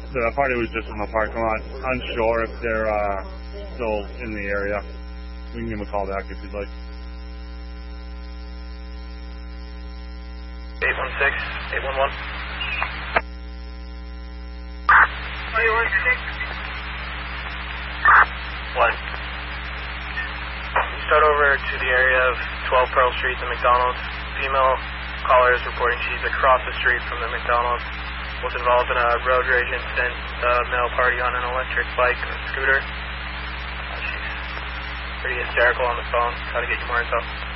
The party was just in the parking lot. Unsure if they're still in the area. We can give them a call back if you'd like. 816, 811. 1. Start over to the area of 12 Pearl Street, the McDonald's. Female caller is reporting she's across the street from the McDonald's. Was involved in a road rage incident, male party on an electric bike or scooter. She's pretty hysterical on the phone. Try to get you more info.